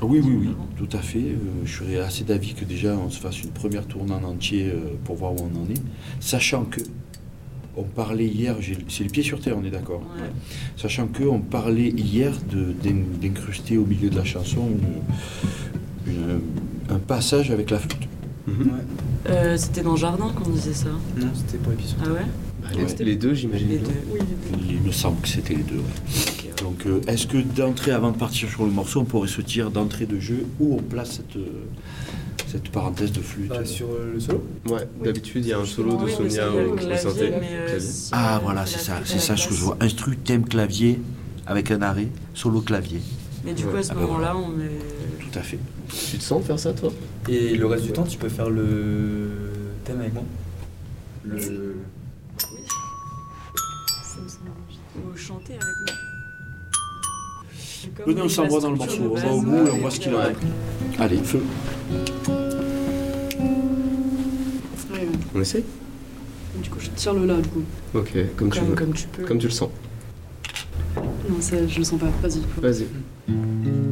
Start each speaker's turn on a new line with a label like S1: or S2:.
S1: Oui, oui, oui, tout à fait. Je serais assez d'avis que déjà on se fasse une première tournée en entier pour voir où on en est. Sachant que, on parlait hier, c'est le pied sur terre, on est d'accord.
S2: Ouais.
S1: Sachant qu'on parlait hier d'incruster au milieu de la chanson un passage avec la flûte.
S3: Ouais.
S2: C'était dans le jardin qu'on disait ça.
S3: Non, c'était pour les pieds sur
S2: Ah
S3: terre.
S2: ouais?
S1: Ouais.
S4: Les deux, j'imagine.
S2: Les deux.
S5: Oui,
S1: Il me semble que c'était les deux. Ouais. Donc, est-ce que d'entrée, avant de partir sur le morceau, on pourrait se dire d'entrée de jeu où on place cette parenthèse de flûte
S3: Sur le solo.
S4: Ouais, d'habitude, il y a un solo de
S2: Oui, mais ça,
S4: Sonia
S2: il y a le
S4: au
S2: clavier,
S4: synthé.
S2: mais,
S4: Clavier.
S2: si
S1: Ah,
S2: on
S1: voilà,
S2: fait
S1: c'est
S2: la
S1: ça,
S2: flûte
S1: c'est
S2: à
S1: ça
S2: la
S1: ce que je
S2: place.
S1: vois. Instru, thème, clavier, avec un arrêt, solo, clavier.
S2: Mais du coup, à ce
S1: Ah bah
S2: moment-là,
S1: voilà.
S2: on met.
S1: Tout à fait.
S4: Tu te sens faire ça, toi?
S3: Et le reste du temps, tu peux faire le thème avec moi. Le.
S5: ça me semble logique.
S2: Ou chanter avec moi.
S1: Venez, on s'envoie dans le morceau, on va au bout et on voit ce qu'il en est. Allez, feu.
S5: Ouais, ouais.
S4: On essaye?
S5: Du coup, je tire le là, du coup.
S4: Ok, comme tu veux.
S2: Comme tu peux.
S4: Comme tu le sens.
S5: Non, ça, je le sens pas. Vas-y.
S4: Vas-y.